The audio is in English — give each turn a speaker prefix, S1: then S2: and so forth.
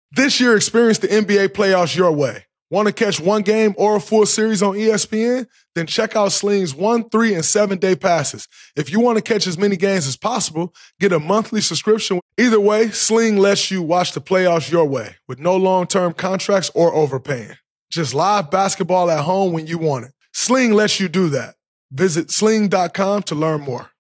S1: This year, experience the NBA playoffs your way. Want to catch one game or a full series on ESPN? Then check out Sling's 1, 3, and 7-day passes. If you want to catch as many games as possible, get a monthly subscription. Either way, Sling lets you watch the playoffs your way with no long-term contracts or overpaying. Just live basketball at home when you want it. Sling lets you do that. Visit sling.com to learn more.